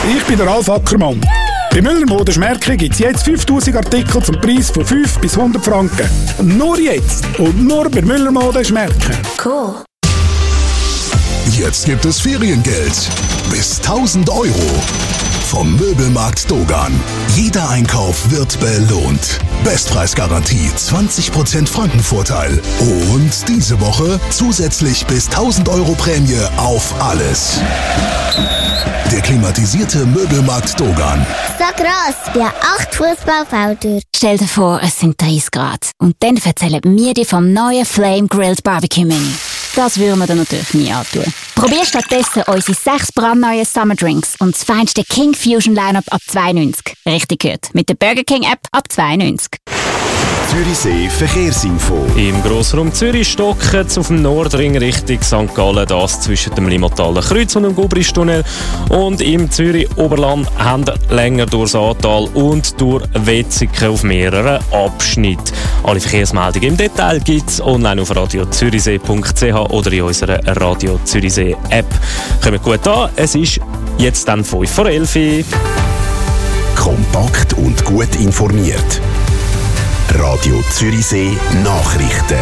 ich bin der Ralf Ackermann. Bei Müller Modenschmärkli gibt es jetzt 5000 Artikel zum Preis von 5 bis 100 Franken. Nur jetzt und nur bei Müller Modenschmärkli. Cool. Jetzt gibt es Feriengeld. Bis 1000 € vom Möbelmarkt Dogan. Jeder Einkauf wird belohnt. Bestpreisgarantie, 20% Frankenvorteil. Und diese Woche zusätzlich bis 1000 € Prämie auf alles. Der klimatisierte Möbelmarkt Dogan. So gross wie 8 Fußballfelder. Stell dir vor, es sind 30 Grad. Und dann erzählen wir dir vom neuen Flame Grilled Barbecue Mini. Das würden wir dir natürlich nie antun. Probier stattdessen unsere 6 brandneuen Summer Drinks und das feinste King Fusion Lineup ab 2,90. Richtig gehört. Mit der Burger King App ab 2,90. Zürichsee Verkehrsinfo. Im Grossraum Zürich stocken auf dem Nordring Richtung St. Gallen, das zwischen dem Limmataler Kreuz und dem Gubristunnel. Und im Zürich-Oberland haben länger durchs Aartal und durch Wetzikon auf mehreren Abschnitten. Alle Verkehrsmeldungen im Detail gibt es online auf radiozürichsee.ch oder in unserer Radio Zürichsee App. Kommt gut an, es ist jetzt dann 11:05. Kompakt und gut informiert. Radio Zürichsee Nachrichten.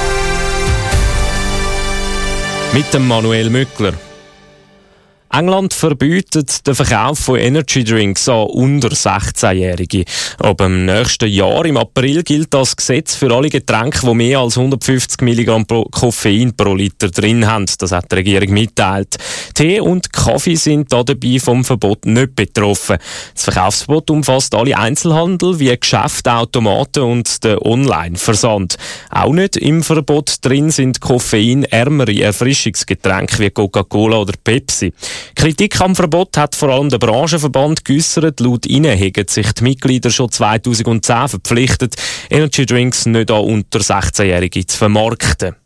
Mit dem Manuel Mückler. England verbietet den Verkauf von Energy Drinks an unter 16-Jährige. Ab dem nächsten Jahr, im April, gilt das Gesetz für alle Getränke, die mehr als 150 Milligramm Koffein pro Liter drin haben. Das hat die Regierung mitteilt. Tee und Kaffee sind dabei vom Verbot nicht betroffen. Das Verkaufsverbot umfasst alle Einzelhandel wie Geschäfte, Automaten und den Online-Versand. Auch nicht im Verbot drin sind koffeinärmere Erfrischungsgetränke wie Coca-Cola oder Pepsi. Kritik am Verbot hat vor allem der Branchenverband geäussert. Laut ihnen haben sich die Mitglieder schon 2010 verpflichtet, Energy Drinks nicht an unter 16-Jährige zu vermarkten.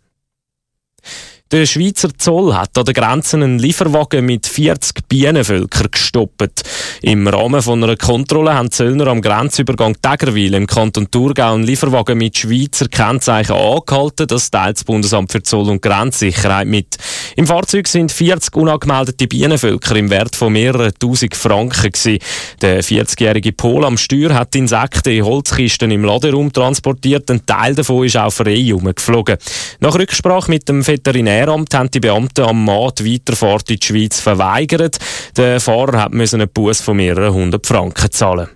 Der Schweizer Zoll hat an der Grenze einen Lieferwagen mit 40 Bienenvölkern gestoppt. Im Rahmen von einer Kontrolle haben die Zöllner am Grenzübergang Tägerwil im Kanton Thurgau einen Lieferwagen mit Schweizer Kennzeichen angehalten. Das teilt das Bundesamt für Zoll- und Grenzsicherheit mit. Im Fahrzeug sind 40 unangemeldete Bienenvölker im Wert von mehreren tausend Franken gewesen. Der 40-jährige Pol am Steuer hat Insekten in Holzkisten im Laderaum transportiert. Ein Teil davon ist auch frei herumgeflogen. Nach Rücksprache mit dem Veterinäramt haben die Beamten am Mann die Weiterfahrt in die Schweiz verweigert. Der Fahrer musste einen Buß von mehreren 100 Franken zahlen.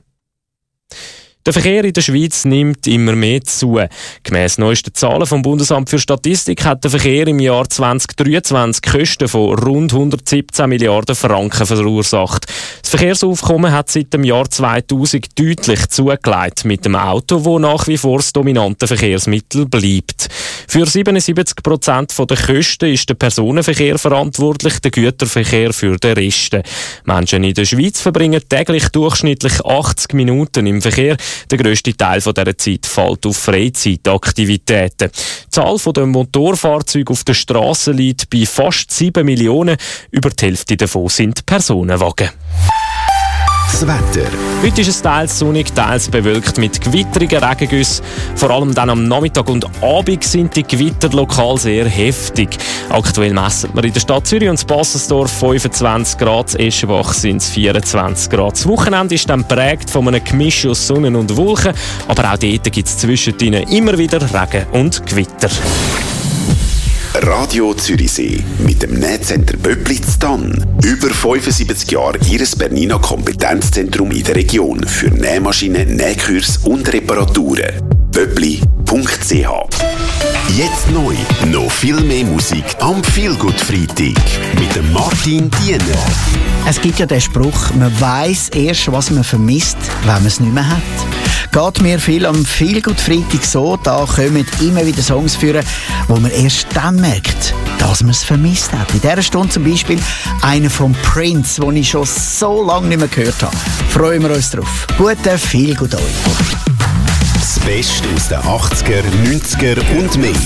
Der Verkehr in der Schweiz nimmt immer mehr zu. Gemäss neuesten Zahlen vom Bundesamt für Statistik hat der Verkehr im Jahr 2023 Kosten von rund 117 Milliarden Franken verursacht. Das Verkehrsaufkommen hat seit dem Jahr 2000 deutlich zugelegt, mit dem Auto, das nach wie vor das dominante Verkehrsmittel bleibt. Für 77% der Kosten ist der Personenverkehr verantwortlich, der Güterverkehr für den Rest. Menschen in der Schweiz verbringen täglich durchschnittlich 80 Minuten im Verkehr. Der grösste Teil dieser Zeit fällt auf Freizeitaktivitäten. Die Zahl der Motorfahrzeuge auf der Straße liegt bei fast 7 Millionen. Über die Hälfte davon sind Personenwagen. Das Wetter. Heute ist es teils sonnig, teils bewölkt mit gewitterigen Regengüssen. Vor allem dann am Nachmittag und Abend sind die Gewitter lokal sehr heftig. Aktuell messen wir in der Stadt Zürich und Bassensdorf 25 Grad, in Eschenbach sind es 24 Grad. Das Wochenende ist dann geprägt von einem Gemisch aus Sonne und Wolken, aber auch dort gibt es zwischendrin immer wieder Regen und Gewitter. Radio Zürichsee mit dem Nähcenter Böblitz Tann. Über 75 Jahre Ihres Bernina Kompetenzzentrum in der Region für Nähmaschinen, Nähkurs und Reparaturen. Böbli.ch. Jetzt neu, noch viel mehr Musik am Feelgood Freitag mit dem Martin Diener. Es gibt ja den Spruch, man weiss erst, was man vermisst, wenn man es nicht mehr hat. Geht mir viel am Feelgood Freitag so, da kommen immer wieder Songs führen, wo man erst dann merkt, dass man es vermisst hat. In dieser Stunde zum Beispiel einer von Prince, den ich schon so lange nicht mehr gehört habe. Freuen wir uns drauf. Guten Feelgood euch. Das Beste aus den 80er, 90er und mehr.